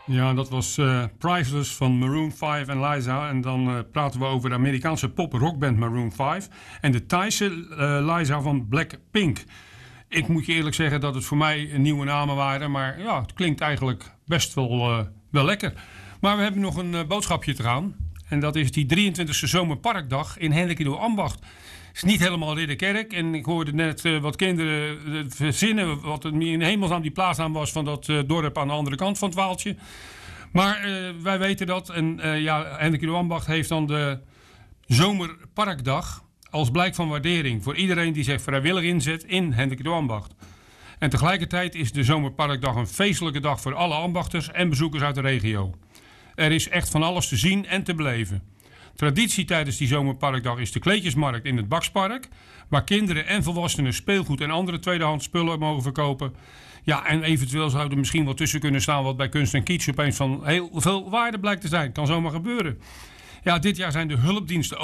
Ja, dat was Priceless van Maroon 5 en Liza. En dan praten we over de Amerikaanse pop-rockband Maroon 5. En de Thaise Liza van Blackpink. Ik moet je eerlijk zeggen dat het voor mij nieuwe namen waren. Maar ja, het klinkt eigenlijk best wel lekker. Maar we hebben nog een boodschapje te gaan. En dat is die 23e Zomerparkdag in Hendekido-Ambacht. Het is niet helemaal Ridderkerk. En ik hoorde net wat kinderen verzinnen wat er in hemelsnaam die plaatsnaam was van dat dorp aan de andere kant van het Waaltje. Maar wij weten dat. En Hendekido-Ambacht heeft dan de Zomerparkdag als blijk van waardering voor iedereen die zich vrijwillig inzet in Hendekido-Ambacht. En tegelijkertijd is de Zomerparkdag een feestelijke dag voor alle ambachters en bezoekers uit de regio. Er is echt van alles te zien en te beleven. Traditie tijdens die Zomerparkdag is de kleedjesmarkt in het Bakspark, waar kinderen en volwassenen speelgoed en andere tweedehands spullen mogen verkopen. Ja, en eventueel zou er misschien wat tussen kunnen staan wat bij kunst en kitsch opeens van heel veel waarde blijkt te zijn. Kan zomaar gebeuren. Ja, dit jaar zijn de hulpdiensten